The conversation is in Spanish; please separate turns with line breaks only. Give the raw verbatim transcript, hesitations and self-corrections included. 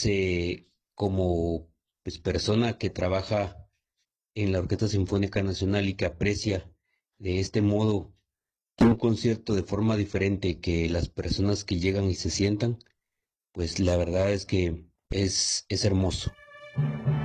eh, como pues, persona que trabaja en la Orquesta Sinfónica Nacional y que aprecia de este modo un concierto de forma diferente que las personas que llegan y se sientan, pues la verdad es que es, es hermoso.